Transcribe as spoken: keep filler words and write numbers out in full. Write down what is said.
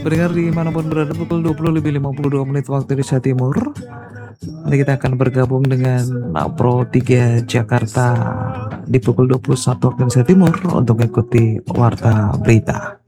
Pendengar dimanapun berada pukul dua puluh lebih lima puluh dua menit waktu Indonesia Timur. Nanti kita akan bergabung dengan Pro tiga Jakarta di pukul dua puluh satu waktu Indonesia Timur untuk mengikuti warta berita.